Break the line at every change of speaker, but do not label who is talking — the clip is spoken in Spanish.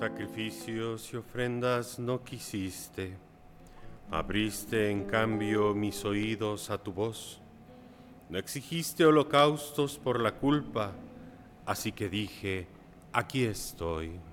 Sacrificios y ofrendas no quisiste, abriste en cambio mis oídos a tu voz. No exigiste holocaustos por la culpa, así que dije, aquí estoy.